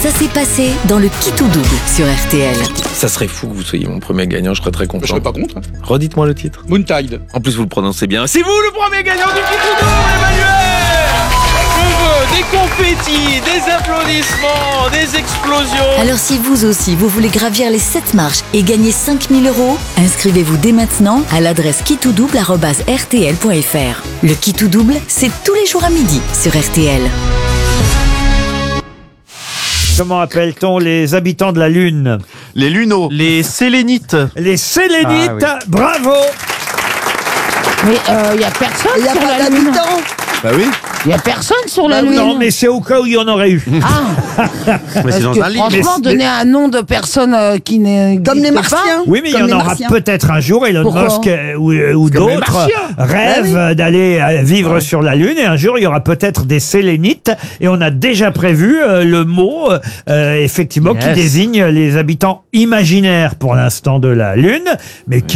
Ça s'est passé dans le Qui tout double sur RTL. Ça serait fou que vous soyez mon premier gagnant, je serais très content. Je serais pas contre. Redites-moi le titre. Moontide. En plus, vous le prononcez bien. C'est vous le premier gagnant du Qui tout double, Emmanuel. Je veux des confettis, des applaudissements, des explosions. Alors si vous aussi, vous voulez gravir les 7 marches et gagner 5 000 €, inscrivez-vous dès maintenant à l'adresse quitoudouble@rtl.fr. Le Qui tout double, c'est tous les jours à midi sur RTL. Comment appelle-t-on les habitants de la Lune? Les luneaux. Les sélénites. Les Sélénites. Ah, Bravo. Mais il n'y a personne Il n'y a sur pas la Lune. d'habitants. Bah oui. Il n'y a personne sur la Lune. Non, mais c'est au cas où il y en aurait eu. Ah, Mais parce c'est dans que un livre. franchement, Mais- donner un nom de personne qui n'est Comme les Martiens. Oui, mais il y Comme en les aura Martiens. peut-être un jour. Elon Pourquoi Musk ou Comme les d'autres Martiens. rêvent d'aller vivre sur la Lune. Et un jour, il y aura peut-être des Sélénites. Et on a déjà prévu le mot, effectivement, qui Yes. désigne les habitants imaginaires pour l'instant de la Lune, mais qui